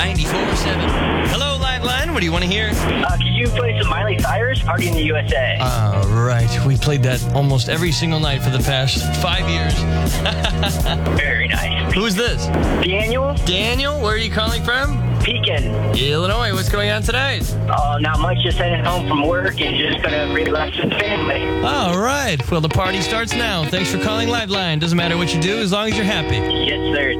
94.7. Hello, Liveline. What do you want to hear? Could you play some Miley Cyrus, Party in the USA? Right. We played that almost every single night for the past 5 years. Very nice. Who's this? Daniel? Daniel, where are you calling from? Pekin. Illinois. What's going on tonight? Oh, not much. Just heading home from work and just gonna relax with the family. All right. Well, the party starts now. Thanks for calling Liveline. Doesn't matter what you do as long as you're happy. Yes, sir.